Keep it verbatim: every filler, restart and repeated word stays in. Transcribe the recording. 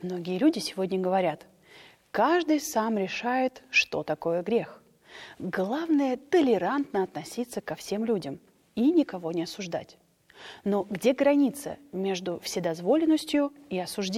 Многие люди сегодня говорят: каждый сам решает, что такое грех. Главное – толерантно относиться ко всем людям и никого не осуждать. Но где граница между вседозволенностью и осуждением?